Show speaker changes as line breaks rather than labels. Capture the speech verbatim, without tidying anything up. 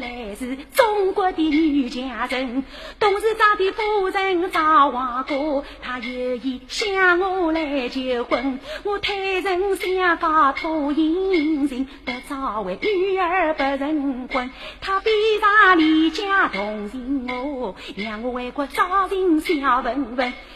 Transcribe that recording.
来是中国的女强人，董事长的夫人赵王哥，他有意向我来求婚，我推人想告托银人，得早为女儿不成婚，他逼上离家同情我，让我为国招人小文文。